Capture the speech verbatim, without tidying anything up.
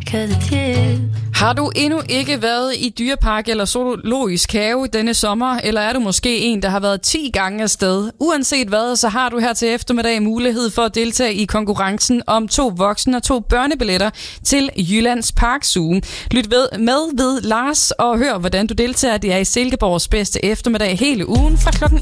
'cause it's you. Har du endnu ikke været i dyrepark eller zoologisk have denne sommer, eller er du måske en, der har været ti gange afsted? Uanset hvad, så har du her til eftermiddag mulighed for at deltage i konkurrencen om to voksne og to børnebilletter til Jyllands Park Zoo. Lyt ved, med ved Lars og hør, hvordan du deltager. Det er i Silkeborgs bedste eftermiddag hele ugen fra klokken